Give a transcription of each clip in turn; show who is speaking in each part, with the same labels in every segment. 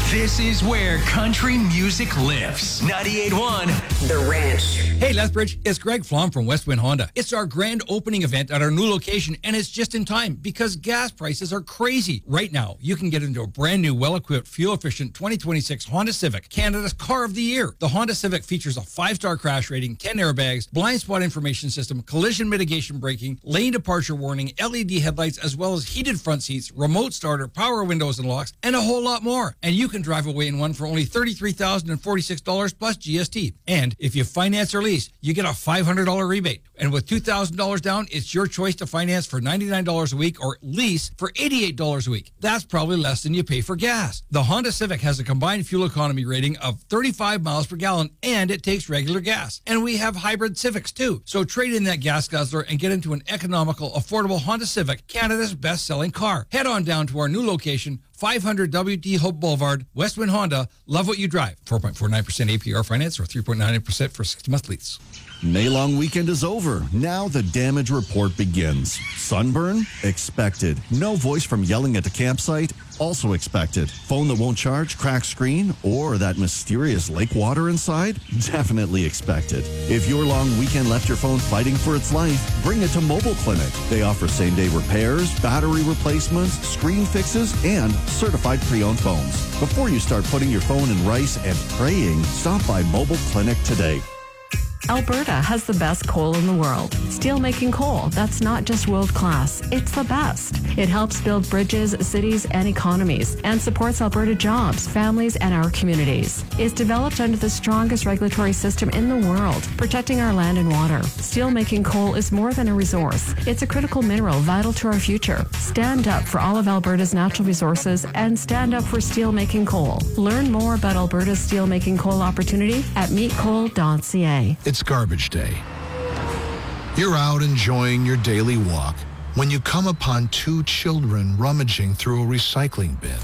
Speaker 1: This is where country music lives. 98.1
Speaker 2: The Ranch.
Speaker 3: Hey, Lethbridge, it's Greg Flom from West Wind Honda. It's our grand opening event at our new location, and it's just in time because gas prices are crazy. Right now, you can get into a brand new, well-equipped, fuel-efficient 2026 Honda Civic, Canada's Car of the Year. The Honda Civic features a 5-star crash rating, 10 airbags, blind spot information system, collision mitigation braking, lane departure warning, LED headlights, as well as heated front seats, remote starter, power windows and locks, and a whole lot more. And you can drive away in one for only $33,046 plus GST. And if you finance or lease, you get a $500 rebate. And with $2,000 down, it's your choice to finance for $99 a week or lease for $88 a week. That's probably less than you pay for gas. The Honda Civic has a combined fuel economy rating of 35 miles per gallon, and it takes regular gas. And we have hybrid Civics too. So trade in that gas guzzler and get into an economical, affordable Honda Civic, Canada's best-selling car. Head on down to our new location, 500 WD Hope Boulevard, West Wind Honda. Love what you drive. 4.49% APR finance or 3.98% for 60-month lease.
Speaker 4: May-long weekend is over. Now the damage report begins. Sunburn? Expected. No voice from yelling at the campsite? Also expected. Phone that won't charge, cracked screen, or that mysterious lake water inside? Definitely expected. If your long weekend left your phone fighting for its life, bring it to Mobile Clinic. They offer same-day repairs, battery replacements, screen fixes, and certified pre-owned phones. Before you start putting your phone in rice and praying, stop by Mobile Clinic today.
Speaker 5: Alberta has the best coal in the world. Steelmaking coal that's not just world class, it's the best. It helps build bridges, cities, and economies, and supports Alberta jobs, families, and our communities. It's developed under the strongest regulatory system in the world, protecting our land and water. Steelmaking coal is more than a resource. It's a critical mineral vital to our future. Stand up for all of Alberta's natural resources and stand up for steelmaking coal. Learn more about Alberta's steelmaking coal opportunity at meetcoal.ca.
Speaker 6: It's garbage day. You're out enjoying your daily walk when you come upon two children rummaging through a recycling bin.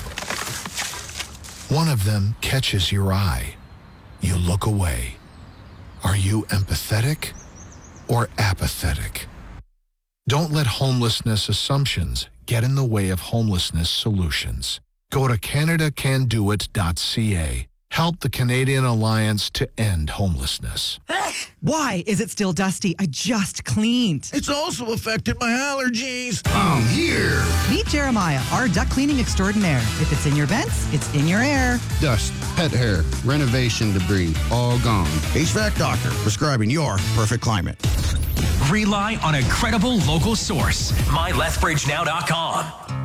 Speaker 6: One of them catches your eye. You look away. Are you empathetic or apathetic? Don't let homelessness assumptions get in the way of homelessness solutions. Go to CanadaCanDoIt.ca. Help the Canadian Alliance to end homelessness.
Speaker 7: Why is it still dusty? I just cleaned.
Speaker 8: It's also affected my allergies.
Speaker 9: I'm here.
Speaker 7: Meet Jeremiah, our duct cleaning extraordinaire. If it's in your vents, it's in your air.
Speaker 9: Dust, pet hair, renovation debris, all gone.
Speaker 8: HVAC doctor prescribing your perfect climate.
Speaker 1: Rely on a credible local source. MyLethbridgenow.com.